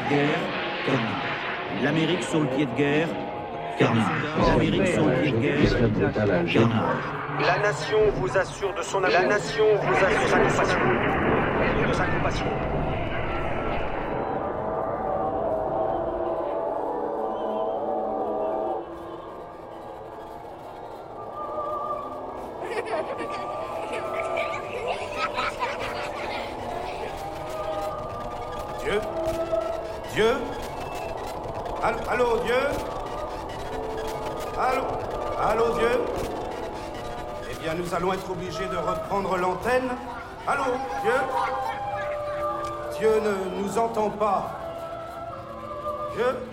guerre, Cornard. L'Amérique sur le pied de guerre, Cornard. L'Amérique sur le pied de guerre, Cornard. La nation vous assure de son amour. La nation vous assure de sa compassion. De sa compassion. Dieu? Dieu? Allô, Dieu? Allô, Dieu? Eh bien, nous allons être obligés de reprendre l'antenne. Allô, Dieu? Dieu ne nous entend pas. Dieu?